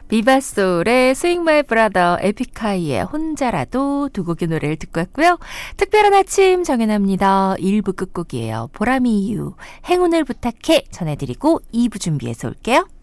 비바솔의 스윙 마이 브라더, 에픽하이의 혼자라도 두 곡의 노래를 듣고 왔고요. 특별한 아침 정연합니다. 1부 끝곡이에요. 보람이 이유 행운을 부탁해 전해드리고 2부 준비해서 올게요.